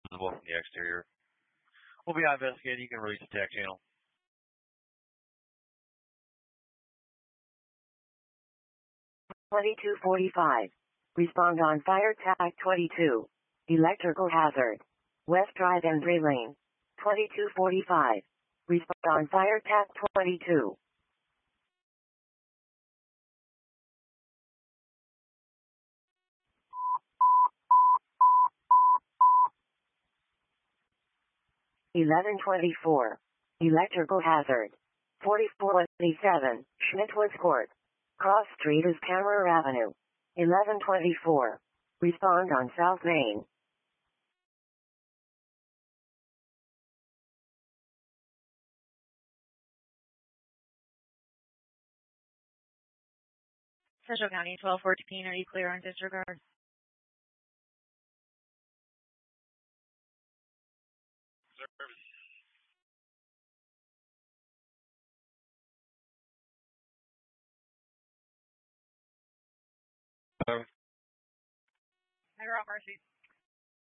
visible from the exterior. We'll be on investigating. You can release the TAC channel. 2245. Respond on fire TAC 22. Electrical hazard. West Drive and Dre Lane. 2245. Respond on fire TAC 22. (1124). Electrical hazard. 4487. Schmidtwoods Court. Cross Street is Camera Avenue. 1124. Respond on South Main. Central County 1214, are you clear on disregard? Service. Never on Mercy.